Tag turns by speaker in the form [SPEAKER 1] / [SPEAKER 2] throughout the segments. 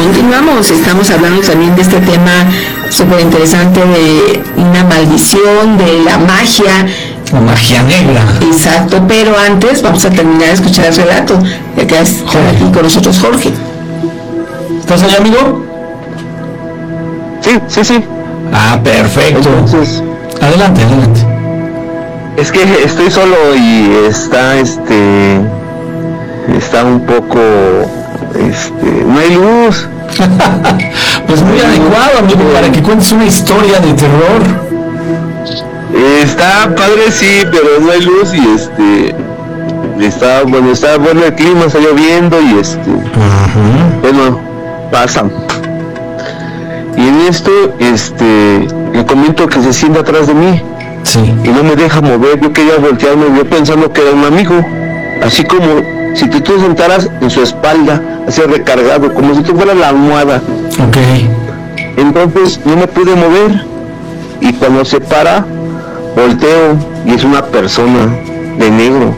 [SPEAKER 1] Continuamos, estamos hablando también de este tema súper interesante de una maldición, de la magia.
[SPEAKER 2] La magia negra.
[SPEAKER 1] Exacto, pero antes vamos a terminar de escuchar el relato. Acá está aquí con nosotros Jorge.
[SPEAKER 2] ¿Estás ahí, amigo?
[SPEAKER 3] Sí.
[SPEAKER 2] Ah, perfecto.
[SPEAKER 3] Entonces,
[SPEAKER 2] adelante.
[SPEAKER 3] es que estoy solo y está un poco, no hay luz.
[SPEAKER 2] Pues muy adecuado, amigo, para que cuentes una historia de terror.
[SPEAKER 3] Está padre, sí, pero no hay luz y está bueno el clima, está lloviendo y bueno, pasan. Y en esto, le comento que se sienta atrás de mí.
[SPEAKER 2] Sí.
[SPEAKER 3] Y no me deja mover. Yo quería voltearme, yo pensando que era un amigo, así como si tú sentaras en su espalda, así recargado, como si tú fueras la almohada.
[SPEAKER 2] Ok.
[SPEAKER 3] Entonces no me pude mover, y cuando se para, volteo y es una persona de negro.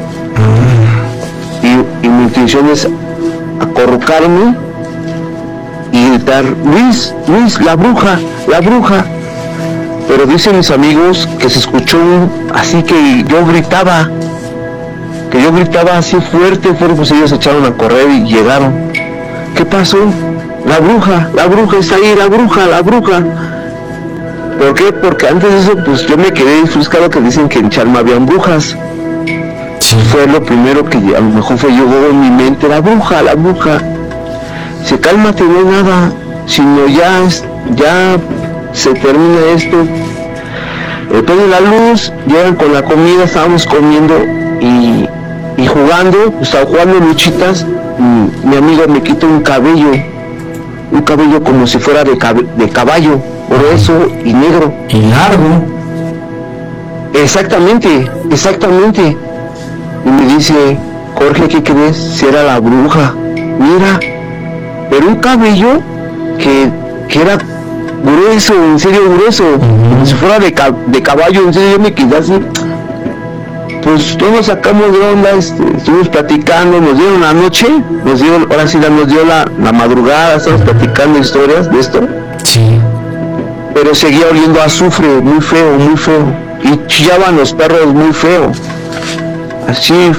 [SPEAKER 3] Y mi intención es acurrucarme y gritar: Luis, la bruja. Pero dicen mis amigos que se escuchó así que yo gritaba así fuerte, pues ellos se echaron a correr y llegaron. ¿Qué pasó? La bruja está ahí, la bruja. ¿Por qué? Porque antes de eso, pues yo me quedé ofuscado que dicen que en Chalma habían brujas.
[SPEAKER 2] Sí.
[SPEAKER 3] Fue lo primero que a lo mejor llegó en mi mente, la bruja. Se cálmate, no hay nada, sino ya se termina esto. Después de la luz, llegan con la comida, estábamos comiendo y jugando, estaba jugando luchitas. Mi amigo me quita un cabello como si fuera de caballo, grueso y negro.
[SPEAKER 2] Y largo.
[SPEAKER 3] Exactamente. Y me dice: Jorge, ¿qué crees? Si era la bruja. Mira, pero un cabello que era grueso, en serio grueso, como si fuera de caballo. En serio, yo me quedé así. Pues todos nos sacamos de onda, estuvimos platicando, nos dieron la noche, nos dio la madrugada, estamos platicando historias de esto.
[SPEAKER 2] Sí.
[SPEAKER 3] Pero seguía oliendo a azufre, muy feo, y chillaban los perros muy feo. Así